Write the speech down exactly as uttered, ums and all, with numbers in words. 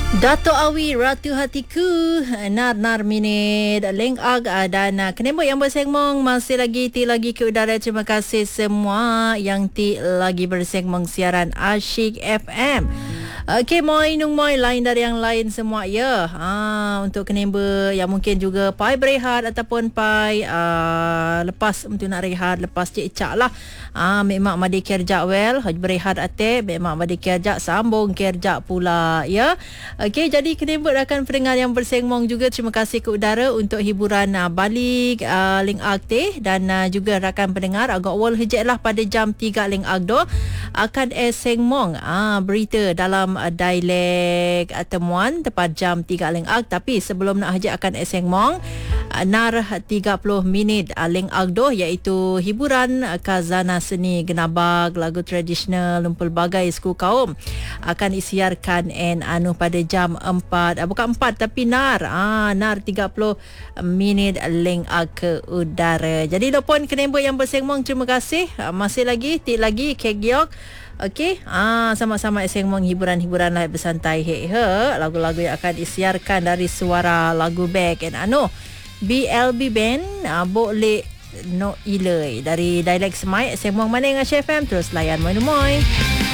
Dato' Awi Ratu Hatiku Nar Nar Minit Leng Ag dan uh, kenembok yang bersengmong masih lagi ti lagi ke udara. Terima kasih semua yang ti lagi bersengmong siaran Asyik F M. Okey, moi nung moi lain dari yang lain semua ya. Ha, untuk kenembok yang mungkin juga pai berehat ataupun pai uh, lepas untuk nak rehat lepas cek-cak lah. Ah, mek mak madi kerja well, haj berehat ate, mek mak madi kerja sambung kerja pula ya. Okey, jadi kenembok rakan pendengar yang bersengmong juga terima kasih ke udara untuk hiburan uh, balik uh, Ling Agte dan uh, juga rakan pendengar agak awal hejek lah pada jam tiga Ling Agdo akan esengmong uh, berita dalam uh, dialek uh, temuan tepat jam tiga Ling Ag. Tapi sebelum nak hejek akan esengmong uh, nar tiga puluh minit uh, Ling Agdo iaitu hiburan uh, kazana seni genabag lagu tradisional lumpul bagai suku kaum akan disiarkan en anu pada jam empat, uh, bukan empat tapi nar ah nar tiga puluh minit Ling Ag ke udara. Jadi lopon kenembok yang bersengmong terima kasih. Uh, masih lagi tik lagi kek giok. Okey, ah sama-sama sengmong hiburan-hiburan live bersantai he he lagu-lagu yang akan disiarkan dari suara lagu back and anu B L B band uh, boleh no ilai dari dialek semai sengmong mana dengan F M terus layan moi moi.